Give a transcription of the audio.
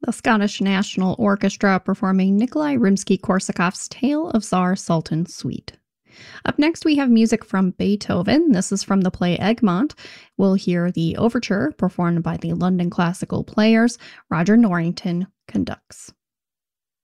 the Scottish National Orchestra performing Nikolai Rimsky-Korsakov's Tale of Tsar Sultan Suite. Up next, we have music from Beethoven. This is from the play Egmont. We'll hear the overture performed by the London Classical Players. Roger Norrington conducts.